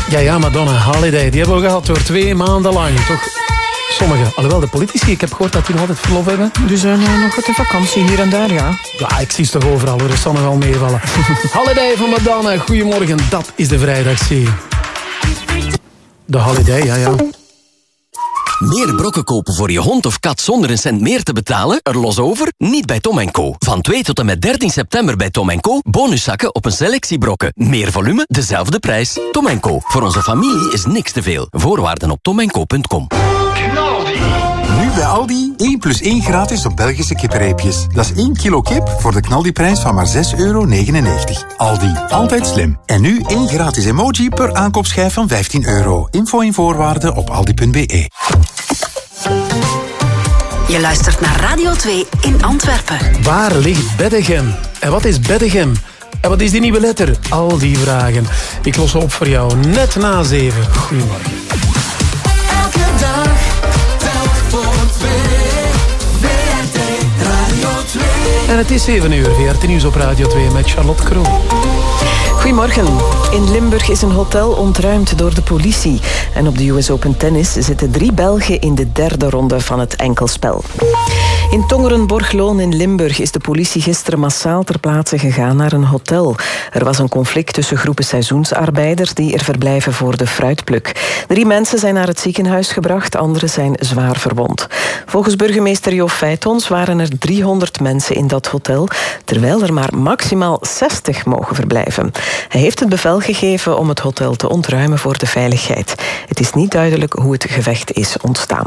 Ja, Madonna, Holiday. Die hebben we gehad door 2 maanden lang, toch? Sommigen. Alhoewel, de politici, ik heb gehoord dat die nog altijd verlof hebben. Die zijn nog wat in vakantie hier en daar, ja. Ja, ik zie ze toch overal, hoor. Dat zal nog wel meevallen. Holiday van Madonna, goedemorgen. Dat is de vrijdagszee. De Holiday, ja. Meer brokken kopen voor je hond of kat zonder een cent meer te betalen? Er los over? Niet bij Tom & Co. Van 2 tot en met 13 september bij Tom & Co. Bonuszakken op een selectie brokken. Meer volume, dezelfde prijs. Tom & Co. Voor onze familie is niks te veel. Voorwaarden op tomandco.com. Nu bij Aldi 1 plus 1 gratis op Belgische kippenreepjes. Dat is 1 kilo kip voor de knaldiprijs van maar €6,99. Aldi, altijd slim. En nu 1 gratis emoji per aankoopschijf van €15. Info en voorwaarden op aldi.be. Je luistert naar Radio 2 in Antwerpen. Waar ligt Beddegem? En wat is Beddegem? En wat is die nieuwe letter? Al die vragen. Ik los ze op voor jou net na 7. Goedemorgen. Elke dag, telk voor 2. VRT Radio 2. En het is 7 uur. VRT Nieuws op Radio 2 met Charlotte Kroo. Goedemorgen. In Limburg is een hotel ontruimd door de politie. En op de US Open Tennis zitten 3 Belgen in de 3e ronde van het enkelspel. In Tongeren-Borgloon in Limburg is de politie gisteren massaal ter plaatse gegaan naar een hotel. Er was een conflict tussen groepen seizoensarbeiders die er verblijven voor de fruitpluk. 3 mensen zijn naar het ziekenhuis gebracht, anderen zijn zwaar verwond. Volgens burgemeester Jo Feitons waren er 300 mensen in dat hotel, terwijl er maar maximaal 60 mogen verblijven. Hij heeft het bevel gegeven om het hotel te ontruimen voor de veiligheid. Het is niet duidelijk hoe het gevecht is ontstaan.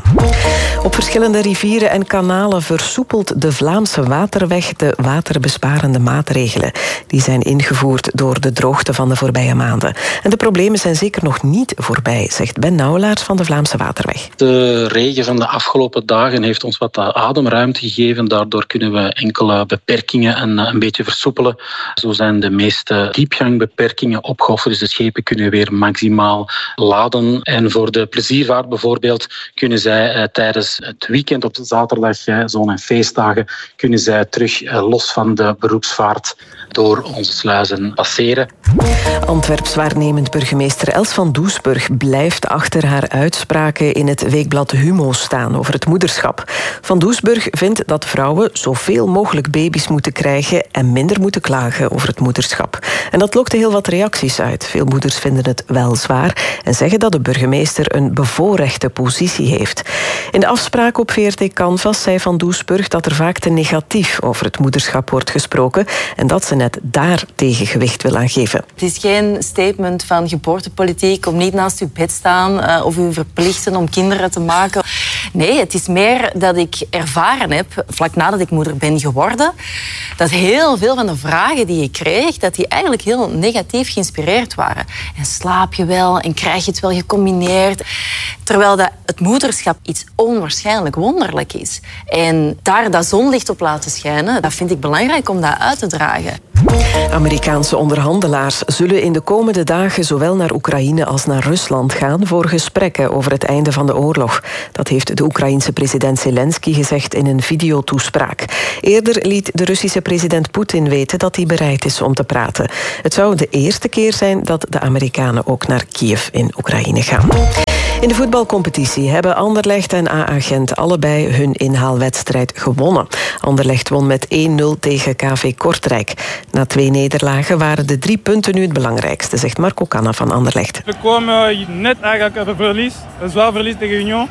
Op verschillende rivieren en kanalen versoepelt de Vlaamse Waterweg de waterbesparende maatregelen. Die zijn ingevoerd door de droogte van de voorbije maanden. En de problemen zijn zeker nog niet voorbij, zegt Ben Nauwelaars van de Vlaamse Waterweg. De regen van de afgelopen dagen heeft ons wat ademruimte gegeven. Daardoor kunnen we enkele beperkingen een beetje versoepelen. Zo zijn de meeste diepgangbeperkingen opgeofferd. Dus de schepen kunnen weer maximaal laden. En voor de pleziervaart bijvoorbeeld kunnen zij tijdens het weekend op zaterdag, zon- en feestdagen, kunnen zij terug los van de beroepsvaart door onze sluizen passeren. Antwerps waarnemend burgemeester Els van Doesburg blijft achter haar uitspraken in het weekblad Humo staan over het moederschap. Van Doesburg vindt dat vrouwen zoveel mogelijk baby's moeten krijgen en minder moeten klagen over het moederschap. En dat lokte heel wat reacties uit. Veel moeders vinden het wel zwaar en zeggen dat de burgemeester een bevoorrechte positie heeft. In de afspraak op VRT Canvas zei Van Doesburg dat er vaak te negatief over het moederschap wordt gesproken en dat ze net daar tegengewicht wil aan geven. Het is geen statement van geboortepolitiek om niet naast uw bed staan of u verplichten om kinderen te maken. Nee, het is meer dat ik ervaren heb, vlak nadat ik moeder ben geworden, dat heel veel van de vragen die ik kreeg, dat die eigenlijk heel negatief geïnspireerd waren. En slaap je wel en krijg je het wel gecombineerd? Terwijl het moederschap iets onwaarschijnlijk wonderlijk is. En daar dat zonlicht op laten schijnen, dat vind ik belangrijk om dat uit te dragen. Amerikaanse onderhandelaars zullen in de komende dagen zowel naar Oekraïne als naar Rusland gaan voor gesprekken over het einde van de oorlog. Dat heeft de Oekraïense president Zelensky gezegd in een videotoespraak. Eerder liet de Russische president Poetin weten dat hij bereid is om te praten. Het zou de eerste keer zijn dat de Amerikanen ook naar Kiev in Oekraïne gaan. In de voetbalcompetitie hebben Anderlecht en AA Gent allebei hun inhaalwedstrijd gewonnen. Anderlecht won met 1-0 tegen KV Kortrijk. Na 2 nederlagen waren de 3 punten nu het belangrijkste, zegt Marco Canna van Anderlecht. We komen net eigenlijk uit een verlies, een zwaar verlies tegen Union.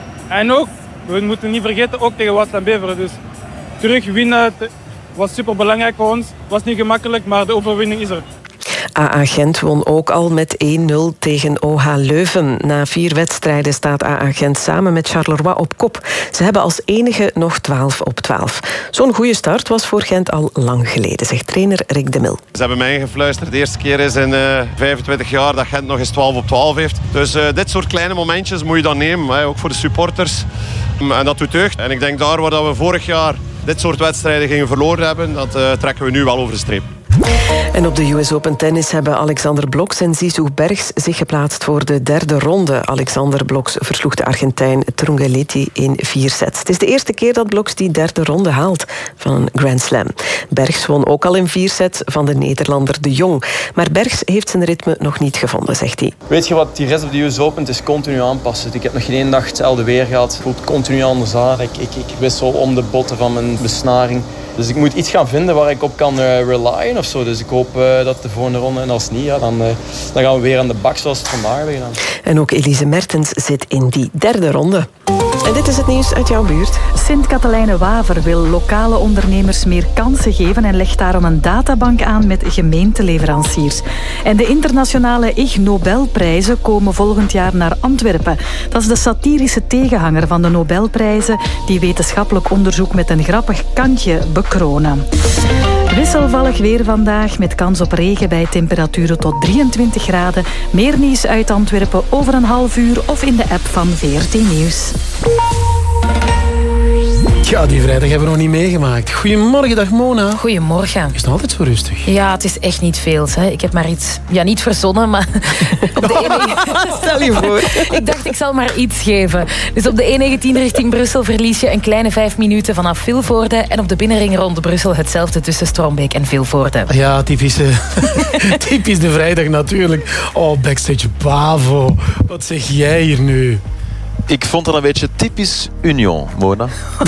En ook, we moeten niet vergeten, ook tegen Waasland Beveren. Dus terug winnen was superbelangrijk voor ons. Het was niet gemakkelijk, maar de overwinning is er. AA Gent won ook al met 1-0 tegen OH Leuven. Na 4 wedstrijden staat AA Gent samen met Charleroi op kop. Ze hebben als enige nog 12 op 12. Zo'n goede start was voor Gent al lang geleden, zegt trainer Rick de Mil. Ze hebben mij ingefluisterd. De eerste keer is in 25 jaar dat Gent nog eens 12 op 12 heeft. Dus dit soort kleine momentjes moet je dan nemen, ook voor de supporters. En dat doet deugd. En ik denk daar waar we vorig jaar dit soort wedstrijden gingen verloren hebben, dat trekken we nu wel over de streep. En op de US Open Tennis hebben Alexander Bloks en Zizou Bergs zich geplaatst voor de derde ronde. Alexander Bloks versloeg de Argentijn Trungelliti in 4 sets. Het is de eerste keer dat Bloks die derde ronde haalt van een Grand Slam. Bergs won ook al in 4 sets van de Nederlander De Jong. Maar Bergs heeft zijn ritme nog niet gevonden, zegt hij. Weet je wat, die rest op de US Open, het is continu aanpassen. Ik heb nog geen één dag hetzelfde weer gehad. Het voelt continu anders aan. Ik wissel om de botten van mijn besnaring. Dus ik moet iets gaan vinden waar ik op kan relyen of zo. Dus ik hoop dat de volgende ronde, en als niet, ja, dan gaan we weer aan de bak zoals het vandaag hebben gedaan. En ook Elise Mertens zit in die derde ronde. En dit is het nieuws uit jouw buurt. Sint-Katelijne-Waver wil lokale ondernemers meer kansen geven en legt daarom een databank aan met gemeenteleveranciers. En de internationale Ig Nobelprijzen komen volgend jaar naar Antwerpen. Dat is de satirische tegenhanger van de Nobelprijzen die wetenschappelijk onderzoek met een grappig kantje bekronen. Wisselvallig weer vandaag met kans op regen bij temperaturen tot 23 graden. Meer nieuws uit Antwerpen over een half uur of in de app van VRT Nieuws. Ja, die vrijdag hebben we nog niet meegemaakt. Goedemorgen, dag Mona. Goedemorgen. Is het nog altijd zo rustig? Ja, het is echt niet veel. Hè. Ik heb maar iets, niet verzonnen, maar op de E19... Stel je voor. Ik dacht, ik zal maar iets geven. Dus op de E19 richting Brussel verlies je een kleine 5 minuten vanaf Vilvoorde. En op de binnenring rond Brussel hetzelfde tussen Strombeek en Vilvoorde. Ja, typisch de vrijdag natuurlijk. Oh, backstage Bavo. Wat zeg jij hier nu? Ik vond dat een beetje typisch Union, Mona.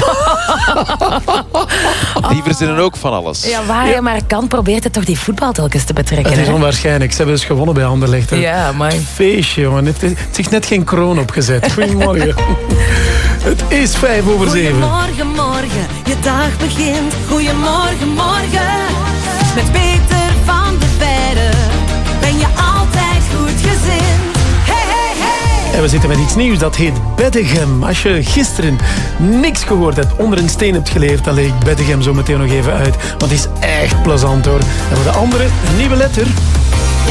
Die verzinnen ook van alles. Ja, waar je maar kan, probeert het toch die voetbal telkens te betrekken. Het is onwaarschijnlijk. Ze hebben dus gewonnen bij Anderlecht. Ja, maar... Feestje, jongen. Het heeft zich net geen kroon opgezet. Goedemorgen. Het is 5:07. Goedemorgen, morgen. Je dag begint. Goedemorgen, morgen. Met Peter van der Veijden ben je altijd goed gezind. En we zitten met iets nieuws, dat heet Beddegem. Als je gisteren niks gehoord hebt, onder een steen hebt geleefd, dan leg ik Beddegem zo meteen nog even uit. Want het is echt plezant hoor. En voor de anderen, een nieuwe letter.